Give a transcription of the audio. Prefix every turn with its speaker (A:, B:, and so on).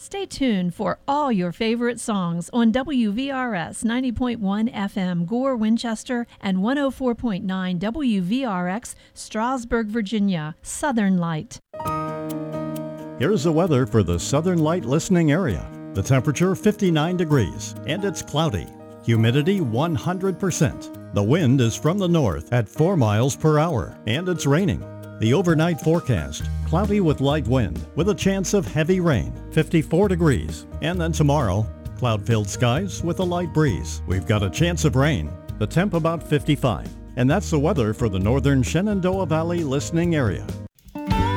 A: Stay tuned for all your favorite songs on WVRS 90.1 FM Gore, Winchester, and 104.9 WVRX Strasburg, Virginia. Southern Light.
B: Here's the weather for the Southern Light listening area. The temperature 59 degrees and it's cloudy. Humidity 100%. The wind is from the north at 4 miles per hour and it's raining. The overnight forecast, cloudy with light wind with a chance of heavy rain, 54 degrees. And then tomorrow, cloud-filled skies with a light breeze. We've got a chance of rain, the temp about 55. And that's the weather for the northern Shenandoah Valley listening area.